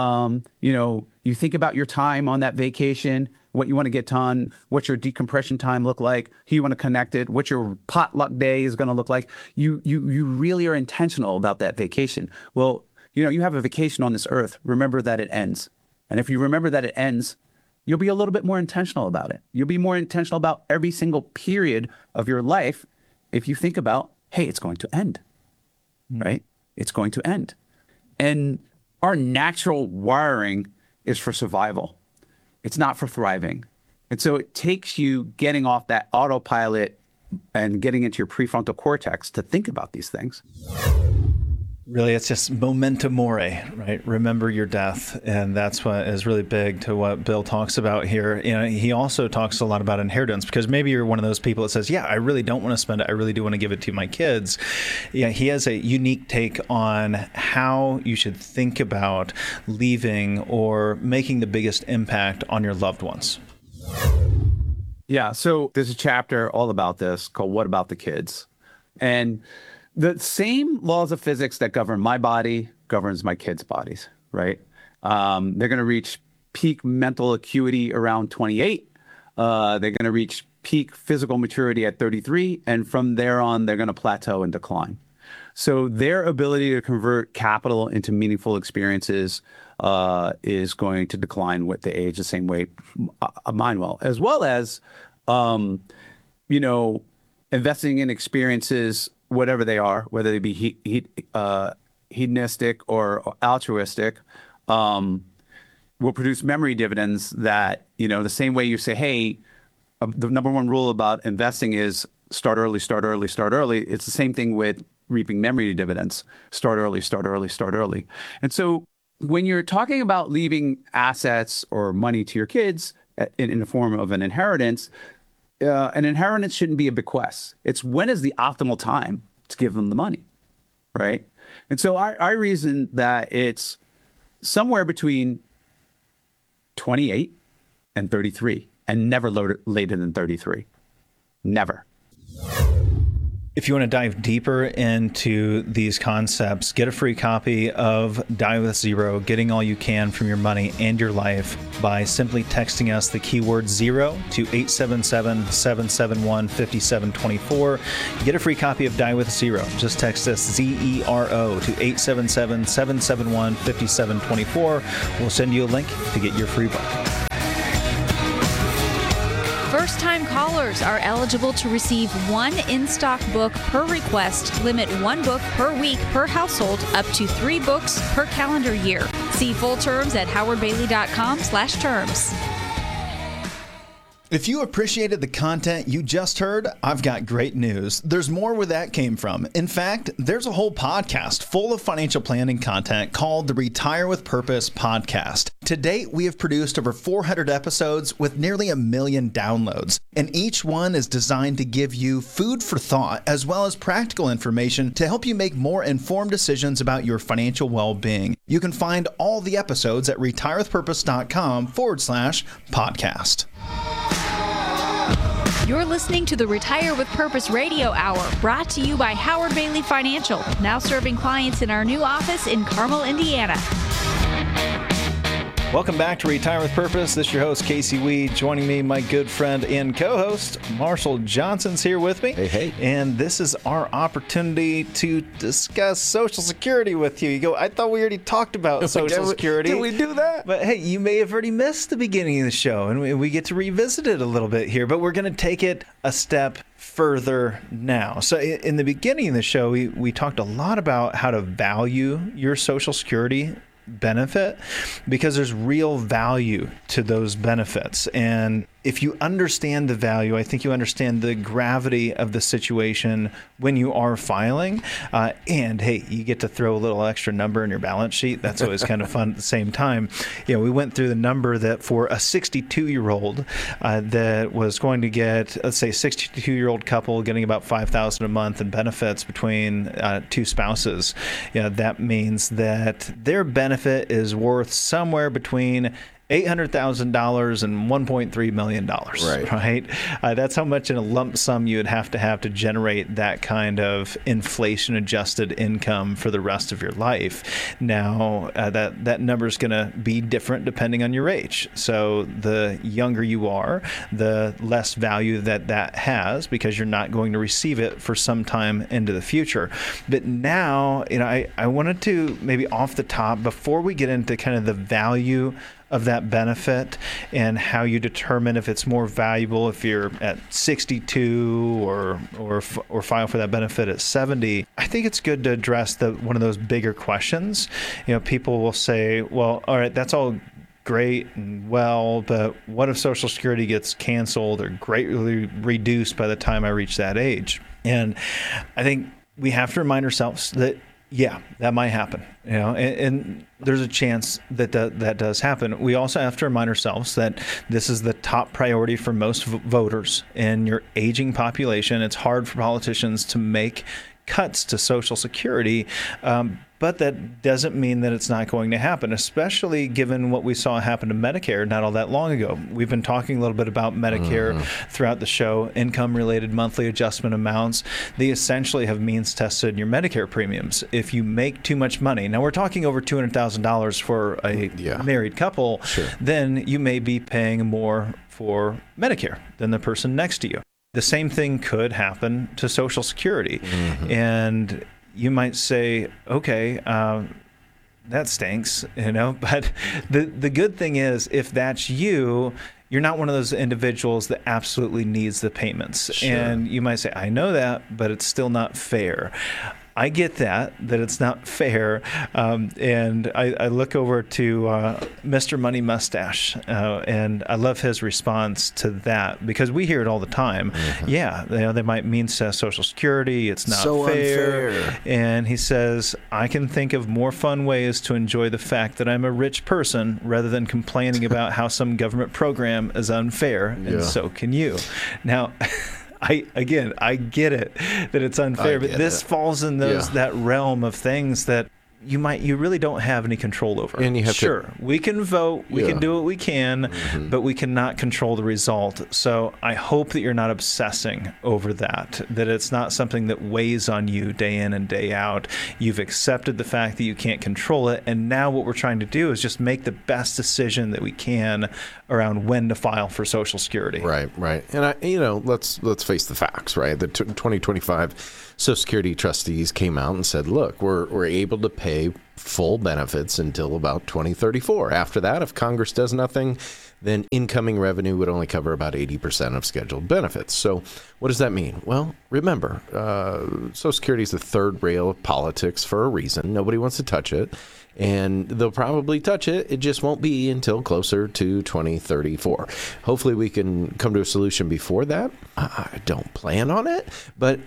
You think about your time on that vacation, what you want to get done, what your decompression time look like, who you want to connect it, what your potluck day is going to look like. You really are intentional about that vacation. Well, you have a vacation on this earth. Remember that it ends. And if you remember that it ends, you'll be a little bit more intentional about it. You'll be more intentional about every single period of your life if you think about, hey, it's going to end, right? It's going to end. And our natural wiring is for survival. It's not for thriving. And so it takes you getting off that autopilot and getting into your prefrontal cortex to think about these things. Really, it's just memento mori, right? Remember your death. And that's what is really big to what Bill talks about here. He also talks a lot about inheritance, because maybe you're one of those people that says, yeah, I really don't want to spend it. I really do want to give it to my kids. Yeah, he has a unique take on how you should think about leaving or making the biggest impact on your loved ones. Yeah, so there's a chapter all about this called What About the Kids? And the same laws of physics that govern my body governs my kids' bodies, right? They're going to reach peak mental acuity around 28. They're going to reach peak physical maturity at 33. And from there on, they're going to plateau and decline. So their ability to convert capital into meaningful experiences is going to decline with the age, the same way mine will, as well as, investing in experiences, whatever they are, whether they be hedonistic or altruistic, will produce memory dividends that, the same way you say, hey, the number one rule about investing is start early, start early, start early. It's the same thing with reaping memory dividends. Start early, start early, start early. And so when you're talking about leaving assets or money to your kids in the form of an inheritance shouldn't be a bequest. It's when is the optimal time to give them the money, right? And so I reason that it's somewhere between 28 and 33, and never later than 33. Never. If you want to dive deeper into these concepts, get a free copy of Die with Zero, Getting All You Can from Your Money and Your Life, by simply texting us the keyword zero to 877-771-5724. Get a free copy of Die with Zero. Just text us ZERO to 877-771-5724. We'll send you a link to get your free book. First-time callers are eligible to receive one in-stock book per request. Limit one book per week per household, up to 3 books per calendar year. See full terms at howardbailey.com/terms. If you appreciated the content you just heard, I've got great news. There's more where that came from. In fact, there's a whole podcast full of financial planning content called the Retire with Purpose podcast. To date, we have produced over 400 episodes with nearly 1 million downloads, and each one is designed to give you food for thought as well as practical information to help you make more informed decisions about your financial well-being. You can find all the episodes at retirewithpurpose.com/podcast. You're listening to the Retire with Purpose Radio Hour, brought to you by Howard Bailey Financial, now serving clients in our new office in Carmel, Indiana. Welcome back to Retire with Purpose. This is your host, Casey Weed. Joining me, my good friend and co-host, Marshall Johnson's here with me. Hey. And this is our opportunity to discuss Social Security with you. You go, I thought we already talked about Social Security. Did we do that? But hey, you may have already missed the beginning of the show, and we get to revisit it a little bit here. But we're going to take it a step further now. So in the beginning of the show, we talked a lot about how to value your Social Security benefit, because there's real value to those benefits. And if you understand the value, I think you understand the gravity of the situation when you are filing. And hey, you get to throw a little extra number in your balance sheet. That's always kind of fun at the same time. We went through the number that for a 62-year-old that was going to get, let's say, a 62-year-old couple getting about $5,000 a month in benefits between 2 spouses. That means that their benefit is worth somewhere between $800,000 and $1.3 million. Right? That's how much in a lump sum you would have to generate that kind of inflation-adjusted income for the rest of your life. Now, that number is going to be different depending on your age. So the younger you are, the less value that has, because you're not going to receive it for some time into the future. But now, I wanted to maybe off the top, before we get into kind of the value of that benefit and how you determine if it's more valuable if you're at 62 or file for that benefit at 70. I think it's good to address one of those bigger questions. People will say, well, all right, that's all great and well, but what if Social Security gets canceled or greatly reduced by the time I reach that age? And I think we have to remind ourselves that Yeah, that might happen. And there's a chance that that does happen. We also have to remind ourselves that this is the top priority for most voters in your aging population. It's hard for politicians to make cuts to Social Security, but that doesn't mean that it's not going to happen, especially given what we saw happen to Medicare not all that long ago. We've been talking a little bit about Medicare throughout the show, income-related monthly adjustment amounts. They essentially have means tested your Medicare premiums. If you make too much money, now we're talking over $200,000 for a married couple, then you may be paying more for Medicare than the person next to you. The same thing could happen to Social Security. And you might say, okay, that stinks, but the good thing is, if that's you, you're not one of those individuals that absolutely needs the payments. And you might say, I know that, but it's still not fair. I get that it's not fair. And I look over to Mr. Money Mustache, and I love his response to that, because we hear it all the time. Yeah, they might mean Social Security. It's not so fair. Unfair. And he says, I can think of more fun ways to enjoy the fact that I'm a rich person rather than complaining about how some government program is unfair, and so can you. Now, I get it that it's unfair, but this falls in that realm of things that you really don't have any control over. And you have we can vote, we can do what we can, but we cannot control the result. So I hope that you're not obsessing over that it's not something that weighs on you day in and day out. You've accepted the fact that you can't control it, and now what we're trying to do is just make the best decision that we can around when to file for Social Security. Right. And let's face the facts, right? The 2025 Social Security trustees came out and said, look, we're able to pay full benefits until about 2034. After that, if Congress does nothing, then incoming revenue would only cover about 80% of scheduled benefits. So what does that mean? Well, remember, Social Security is the third rail of politics for a reason. Nobody wants to touch it, and they'll probably touch it. It just won't be until closer to 2034. Hopefully we can come to a solution before that. I don't plan on it, but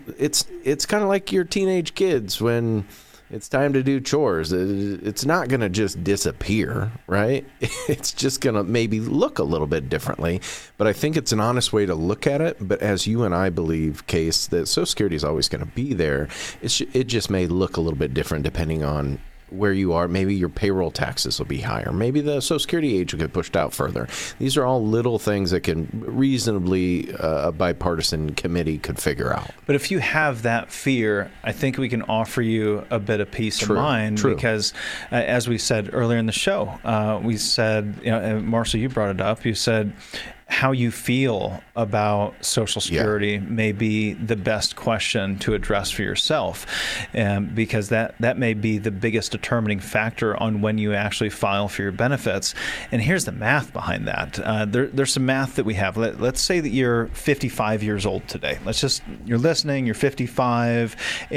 it's kind of like your teenage kids when it's time to do chores. It's not going to just disappear, right? It's just going to maybe look a little bit differently. But I think it's an honest way to look at it. But as you and I believe, Case, that Social Security is always going to be there. It just may look a little bit different depending on where you are. Maybe your payroll taxes will be higher. Maybe the Social Security age will get pushed out further. These are all little things that can reasonably a bipartisan committee could figure out. But if you have that fear, I think we can offer you a bit of peace of mind, because as we said earlier in the show, we said, Marshall, you brought it up. You said how you feel about Social Security may be the best question to address for yourself, because that may be the biggest determining factor on when you actually file for your benefits. And here's the math behind that. There's some math that we have. Let's say that you're 55 years old today. You're listening, you're 55,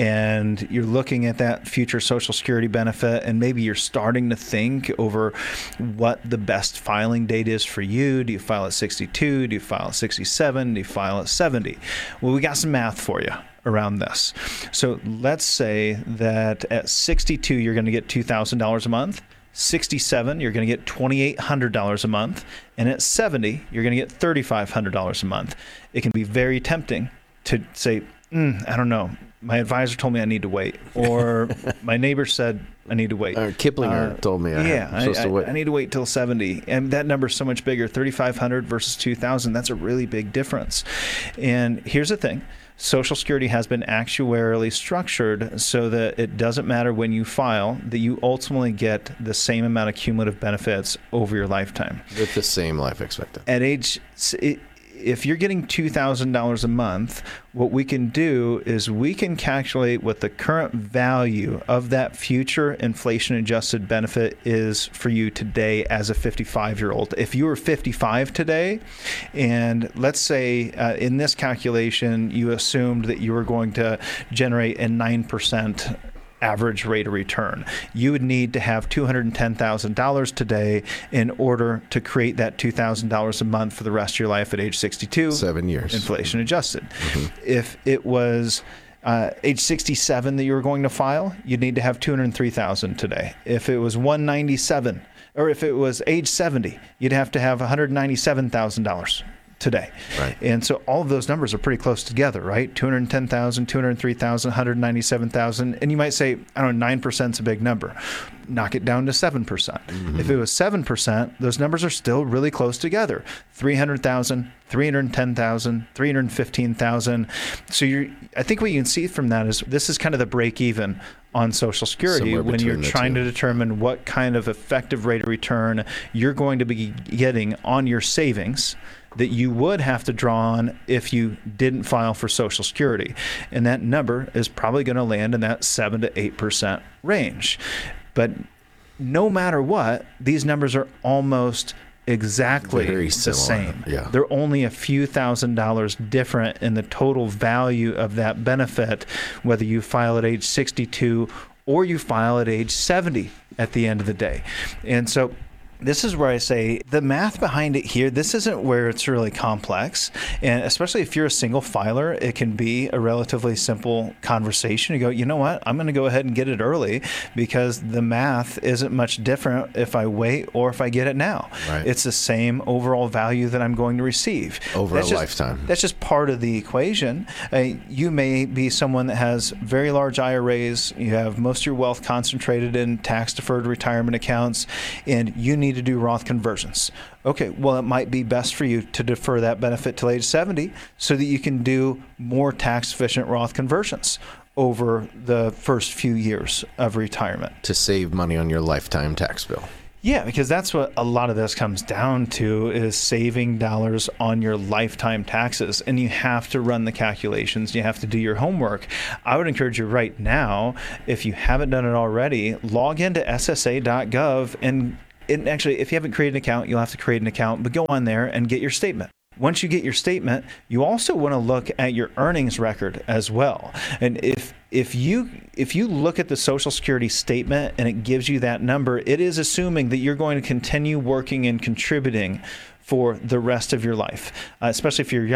and you're looking at that future Social Security benefit, and maybe you're starting to think over what the best filing date is for you. Do you file at 62? Do you file at 67? Do you file at 70? Well, we got some math for you around this. So let's say that at 62, you're going to get $2,000 a month. 67, you're going to get $2,800 a month. And at 70, you're going to get $3,500 a month. It can be very tempting to say, I don't know. My advisor told me I need to wait. Or my neighbor said I need to wait. Kiplinger told me I'm supposed to wait. I need to wait till 70. And that number's so much bigger. 3,500 versus 2,000. That's a really big difference. And here's the thing. Social Security has been actuarially structured so that it doesn't matter when you file, that you ultimately get the same amount of cumulative benefits over your lifetime. With the same life expectancy. At age... If you're getting $2,000 a month, what we can do is we can calculate what the current value of that future inflation-adjusted benefit is for you today as a 55-year-old. If you were 55 today, and let's say in this calculation you assumed that you were going to generate a 9% average rate of return, you would need to have $210,000 today in order to create that $2,000 a month for the rest of your life at age 62. 7 years. Inflation adjusted. If it was age 67 that you were going to file, you'd need to have $203,000 today. If it was 197, or if it was age 70, you'd have to have $197,000 today. Right. And so all of those numbers are pretty close together, right? 210,000, 203,000, 197,000. And you might say, I don't know, 9% is a big number. Knock it down to 7%. Mm-hmm. If it was 7%, those numbers are still really close together. 300,000, 310,000, 315,000. So I think what you can see from that is this is kind of the break even on Social Security Somewhere when you're between the trying two. to determine what kind of effective rate of return you're going to be getting on your savings that you would have to draw on if you didn't file for Social Security. And that number is probably going to land in that 7 to 8% range. But no matter what, these numbers are almost exactly Very the similar, same. yeah. They're only a few $1,000s different in the total value of that benefit, whether you file at age 62 or you file at age 70 at the end of the day. And so this is where I say the math behind it here, this isn't where it's really complex. And especially if you're a single filer, it can be a relatively simple conversation. You go, you know what? I'm going to go ahead and get it early because the math isn't much different if I wait or if I get it now. Right. It's the same overall value that I'm going to receive. Over a lifetime. That's just part of the equation. You may be someone that has very large IRAs. You have most of your wealth concentrated in tax-deferred retirement accounts, and you need to do Roth conversions. Okay, well, it might be best for you to defer that benefit till age 70 so that you can do more tax-efficient Roth conversions over the first few years of retirement. To save money on your lifetime tax bill. Yeah, because that's what a lot of this comes down to is saving dollars on your lifetime taxes. And you have to run the calculations. You have to do your homework. I would encourage you right now, if you haven't done it already, log into SSA.gov and actually, if you haven't created an account, you'll have to create an account, but go on there and get your statement. Once you get your statement, you also want to look at your earnings record as well. And if you look at the Social Security statement and it gives you that number, it is assuming that you're going to continue working and contributing for the rest of your life, especially if you're young.